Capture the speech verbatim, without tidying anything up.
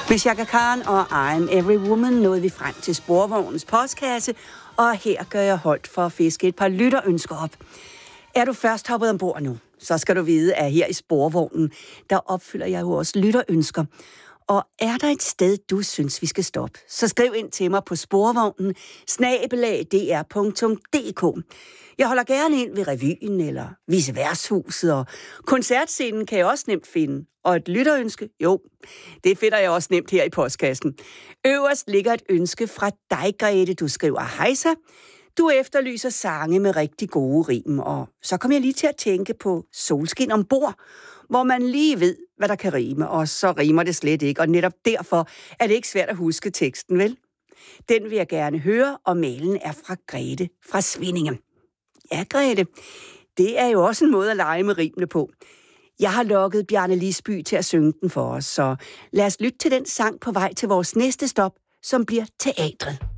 Med Chaka Khan og I'm Every Woman nåede vi frem til Sporvognens postkasse, og her gør jeg holdt for at fiske et par lytterønsker op. Er du først hoppet ombord nu, så skal du vide, at her i Sporvognen, der opfylder jeg jo også lytterønsker. Og er der et sted, du synes, vi skal stoppe, så skriv ind til mig på sporvognen snabel-a d r punktum d k. Jeg holder gerne ind ved revyen eller Viceværtshuset, og koncertscenen kan jeg også nemt finde. Og et lytterønske, jo, det finder jeg også nemt her i postkassen. Øverst ligger et ønske fra dig, Grete. Du skriver, hejsa. Du efterlyser sange med rigtig gode rim, og så kom jeg lige til at tænke på Solskin ombord, hvor man lige ved, hvad der kan rime, og så rimer det slet ikke, og netop derfor er det ikke svært at huske teksten, vel? Den vil jeg gerne høre, og mailen er fra Grete fra Svindinge. Ja, Grete, det er jo også en måde at lege med rimene på. Jeg har lokket Bjarne Lisby til at synge den for os, så lad os lytte til den sang på vej til vores næste stop, som bliver teatret.